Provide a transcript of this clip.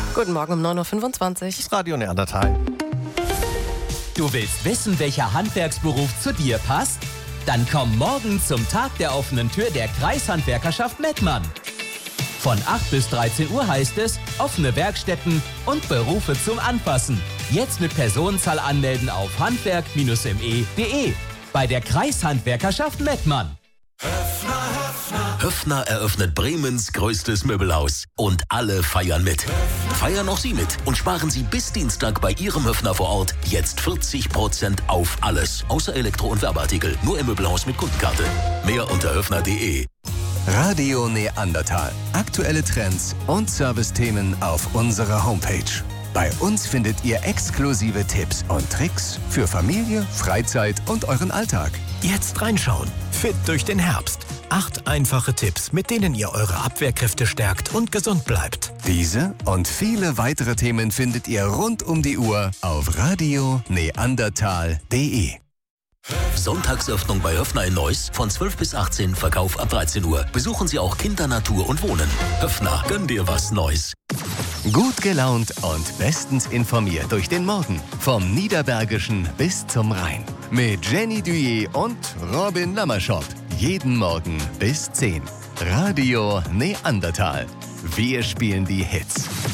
Guten Morgen um 9.25 Uhr. Das Radio Neandertal. Du willst wissen, welcher Handwerksberuf zu dir passt? Dann komm morgen zum Tag der offenen Tür der Kreishandwerkerschaft Mettmann. Von 8 bis 13 Uhr heißt es offene Werkstätten und Berufe zum Anfassen. Jetzt mit Personenzahl anmelden auf handwerk-me.de bei der Kreishandwerkerschaft Mettmann. Höffner eröffnet Bremens größtes Möbelhaus. Und alle feiern mit. Feiern auch Sie mit und sparen Sie bis Dienstag bei Ihrem Höffner vor Ort jetzt 40% auf alles. Außer Elektro- und Werbeartikel. Nur im Möbelhaus mit Kundenkarte. Mehr unter höffner.de. Radio Neandertal. Aktuelle Trends und Servicethemen auf unserer Homepage. Bei uns findet ihr exklusive Tipps und Tricks für Familie, Freizeit und euren Alltag. Jetzt reinschauen. Fit durch den Herbst. 8 einfache Tipps, mit denen ihr eure Abwehrkräfte stärkt und gesund bleibt. Diese und viele weitere Themen findet ihr rund um die Uhr auf radioneandertal.de. Sonntagsöffnung bei Höffner in Neuss von 12 bis 18, Verkauf ab 13 Uhr. Besuchen Sie auch Kinder, Natur und Wohnen. Höffner, gönn dir was Neues. Gut gelaunt und bestens informiert durch den Morgen. Vom Niederbergischen bis zum Rhein. Mit Jenny Duyé und Robin Lammerschott. Jeden Morgen bis 10. Radio Neandertal. Wir spielen die Hits.